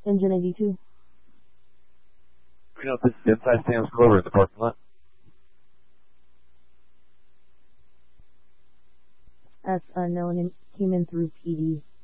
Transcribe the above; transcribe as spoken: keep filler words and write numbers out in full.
Engine eighty-two. We know this is inside Sam's Clover in the parking lot. S unknown and came in through P D.